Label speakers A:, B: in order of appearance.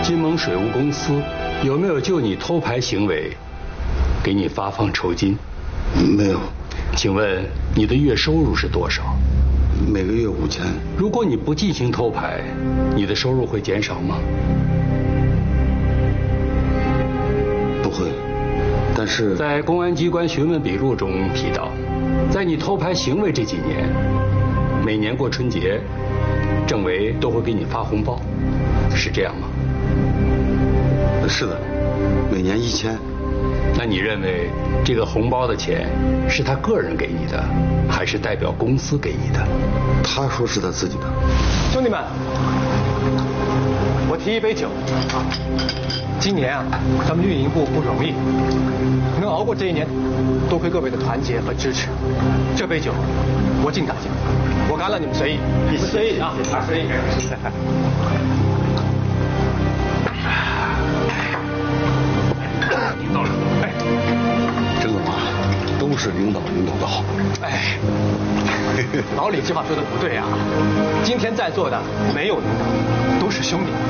A: 金盟水务公司有没有就你偷排行为给你发放酬金？
B: 没有。
A: 请问你的月收入是多少？
B: 每个月5000。
A: 如果你不进行偷排，你的收入会减少吗？
B: 不会，但是
A: 在公安机关询问笔录中提到，在你偷排行为这几年，每年过春节，政委都会给你发红包，是这样吗？
B: 是的，每年1000。
A: 那你认为这个红包的钱是他个人给你的，还是代表公司给你的？
B: 他说是他自己的。
C: 兄弟们，我提一杯酒。今年啊，咱们运营部不容易，能熬过这一年，多亏各位的团结和支持。这杯酒，我敬大家，我干了，你们随意，你们随意啊，随意。
B: 领导人，哎，郑总啊，都是领导的好。
C: 哎，老李这话说的不对啊，今天在座的没有领导，都是兄弟。